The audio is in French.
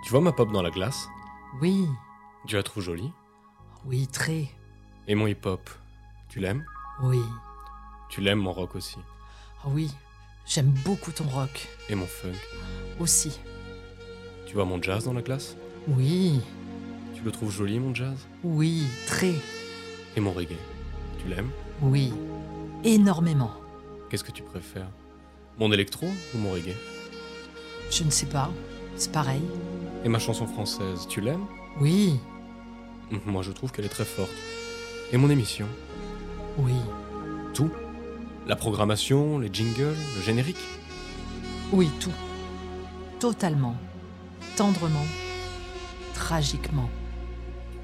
Tu vois ma pop dans la glace? Oui, Tu la trouves jolie? oui, très. Et mon hip-hop, tu l'aimes? Oui, Tu l'aimes mon rock aussi? ah oui, j'aime beaucoup ton rock. Et mon funk? Aussi. Tu vois mon jazz dans la glace? Oui, Tu le trouves joli mon jazz? oui, très. Et mon reggae, tu l'aimes? Oui, énormément. Qu'est-ce que tu préfères? Mon électro ou mon reggae? Je ne sais pas, c'est pareil. Et ma chanson française, tu l'aimes? Oui, Moi je trouve qu'elle est très forte. Et mon émission? oui, Tout? La programmation, les jingles, le générique? oui, tout. Totalement. Tendrement. Tragiquement.